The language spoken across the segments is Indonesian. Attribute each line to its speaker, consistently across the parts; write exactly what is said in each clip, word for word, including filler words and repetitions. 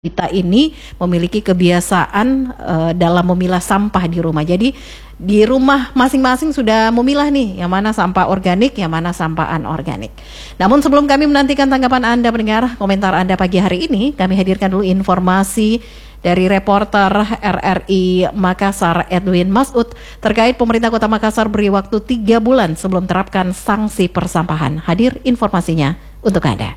Speaker 1: Kita ini memiliki kebiasaan uh, dalam memilah sampah di rumah. Jadi di rumah masing-masing sudah memilah nih, yang mana sampah organik, yang mana sampah anorganik. Namun sebelum kami menantikan tanggapan Anda pendengar, komentar Anda pagi hari ini, kami hadirkan dulu informasi dari reporter R R I Makassar Edwin Masud terkait pemerintah Kota Makassar beri waktu tiga bulan sebelum terapkan sanksi persampahan. Hadir informasinya untuk Anda.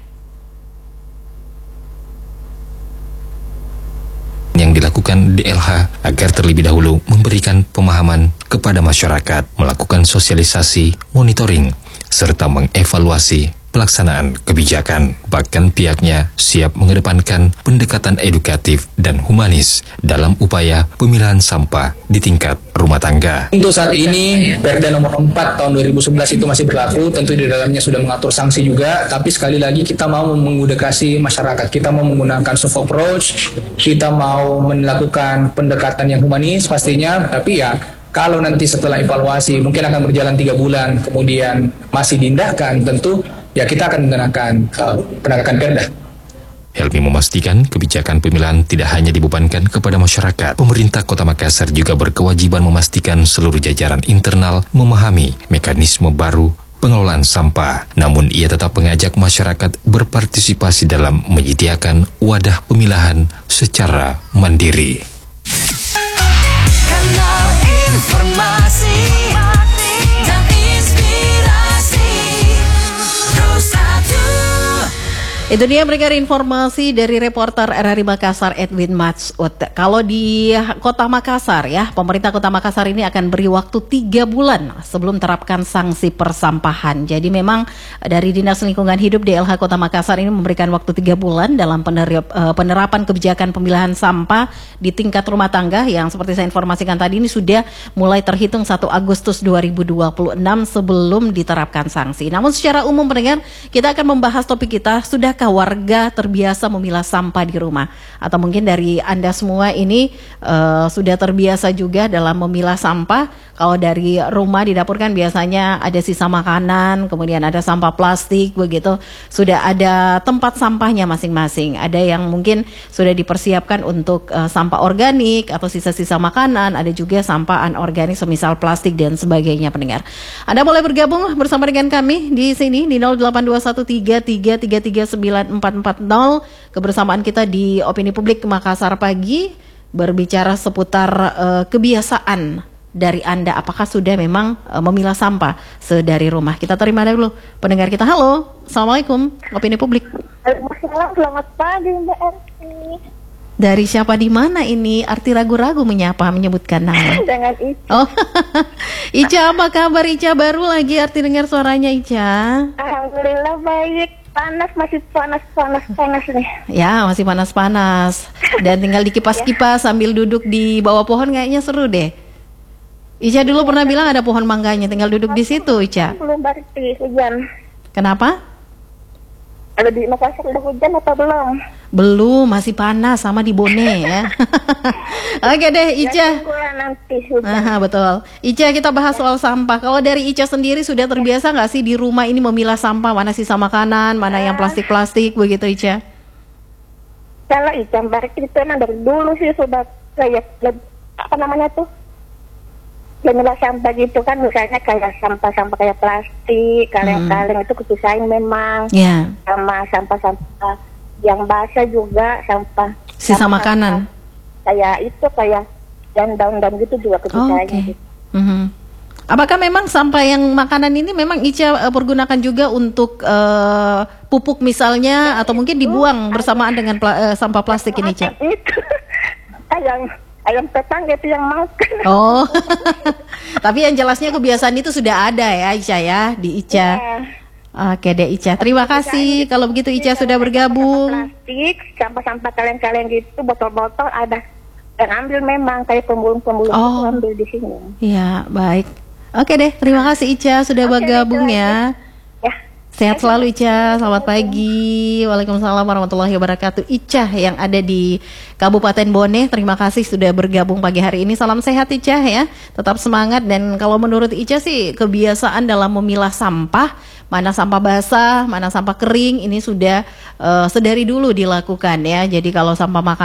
Speaker 2: Yang dilakukan D L H agar terlebih dahulu memberikan pemahaman kepada masyarakat, melakukan sosialisasi, monitoring, serta mengevaluasi pelaksanaan kebijakan. Bahkan pihaknya siap mengedepankan pendekatan edukatif dan humanis dalam upaya pemilahan sampah di tingkat rumah tangga.
Speaker 3: Untuk saat ini, Perda nomor empat tahun dua ribu sebelas itu masih berlaku, tentu di dalamnya sudah mengatur sanksi juga, tapi sekali lagi kita mau mengedukasi masyarakat, kita mau menggunakan soft approach, kita mau melakukan pendekatan yang humanis pastinya, tapi ya kalau nanti setelah evaluasi mungkin akan berjalan tiga bulan, kemudian masih diindahkan, tentu ya kita akan menggunakan uh, penegakan perda.
Speaker 2: Helmi memastikan kebijakan pemilahan tidak hanya dibebankan kepada masyarakat. Pemerintah Kota Makassar juga berkewajiban memastikan seluruh jajaran internal memahami mekanisme baru pengelolaan sampah. Namun ia tetap mengajak masyarakat berpartisipasi dalam menyediakan wadah pemilahan secara mandiri.
Speaker 4: Kanal informasi dan inspirasi Terus Satu.
Speaker 1: Itu dia mereka informasi dari reporter R R I Makassar Edwin Masud. Kalau di Kota Makassar ya, pemerintah Kota Makassar ini akan beri waktu tiga bulan sebelum terapkan sanksi persampahan. Jadi memang dari Dinas Lingkungan Hidup D L H Kota Makassar ini memberikan waktu tiga bulan dalam penerapan kebijakan pemilahan sampah di tingkat rumah tangga yang seperti saya informasikan tadi ini sudah mulai terhitung satu Agustus dua ribu dua puluh enam sebelum diterapkan sanksi. Namun secara umum pendengar, kita akan membahas topik kita, sudah warga terbiasa memilah sampah di rumah, atau mungkin dari Anda semua ini uh, sudah terbiasa juga dalam memilah sampah. Kalau dari rumah di dapur kan biasanya ada sisa makanan, kemudian ada sampah plastik begitu, sudah ada tempat sampahnya masing-masing. Ada yang mungkin sudah dipersiapkan untuk uh, sampah organik atau sisa-sisa makanan, ada juga sampah anorganik semisal plastik dan sebagainya pendengar. Anda boleh bergabung bersama dengan kami di sini di nol delapan dua satu tiga tiga tiga tiga sembilan empat empat nol. Kebersamaan kita di Opini Publik Makassar Pagi berbicara seputar uh, kebiasaan dari Anda. Apakah sudah memang uh, memilah sampah sedari rumah? Kita terima dulu pendengar kita. Halo, Assalamualaikum Opini Publik.
Speaker 5: Waalaikumsalam, selamat pagi Mbak Arti.
Speaker 1: Dari siapa di mana ini? Arti ragu-ragu menyapa menyebutkan nama.
Speaker 5: Dengan Ica.
Speaker 1: Oh, Ica apa kabar Ica? Baru lagi Arti dengar suaranya Ica.
Speaker 5: Alhamdulillah baik. Panas, masih panas, panas, panas nih.
Speaker 1: Ya, masih panas-panas. Dan tinggal dikipas-kipas sambil duduk di bawah pohon kayaknya seru deh. Ica dulu pernah bilang ada pohon mangganya, tinggal duduk di situ Ica.
Speaker 5: Belum berarti hujan.
Speaker 1: Kenapa?
Speaker 5: Ada di Makassar udah hujan atau belum?
Speaker 1: Belum, masih panas sama di Bone ya. Oke deh Ica.
Speaker 5: Nanti hujan.
Speaker 1: Aha, betul. Ica, kita bahas soal sampah. Kalau dari Ica sendiri sudah terbiasa nggak sih di rumah ini memilah sampah, mana sisa makanan, mana yang plastik-plastik begitu Ica?
Speaker 5: Kalau Ica Barik itu emang dari dulu sih sudah kayak apa namanya tuh? Memilah sampah gitu kan, misalnya kayak sampah-sampah kayak plastik, kaleng-kaleng hmm. itu kupisahin memang.
Speaker 1: Yeah.
Speaker 5: Sama sampah-sampah yang basah juga, sampah
Speaker 1: sisa
Speaker 5: sampah,
Speaker 1: makanan.
Speaker 5: Kayak itu kayak dan daun-daun gitu juga kupisahin.
Speaker 1: Oh, okay.
Speaker 5: Gitu.
Speaker 1: Mm-hmm. Apakah memang sampah yang makanan ini memang Ica uh, pergunakan juga untuk uh, pupuk misalnya, atau mungkin dibuang bersamaan dengan pla- uh, sampah plastik ini Ica?
Speaker 5: Itu ayam ayam petang itu yang makan.
Speaker 1: Oh, tapi yang jelasnya kebiasaan itu sudah ada ya Ica ya di Ica.
Speaker 5: Yeah.
Speaker 1: Oke deh Ica, terima kasih. Kalau begitu Ica sudah bergabung.
Speaker 5: Plastik, sampah-sampah kaleng-kaleng gitu, botol-botol ada dan ambil memang kayak pembulung-pembulung
Speaker 1: oh.
Speaker 5: itu ambil di sini.
Speaker 1: Iya baik. Oke deh, terima kasih Ica sudah
Speaker 5: Oke,
Speaker 1: bergabung ya.
Speaker 5: Ya.
Speaker 1: Sehat selalu Ica, selamat pagi. Waalaikumsalam warahmatullahi wabarakatuh. Ica yang ada di Kabupaten Bone, terima kasih sudah bergabung pagi hari ini. Salam sehat Ica ya, tetap semangat. Dan kalau menurut Ica sih kebiasaan dalam memilah sampah mana sampah basah, mana sampah kering, ini sudah uh, sedari dulu dilakukan ya. Jadi kalau sampah makanan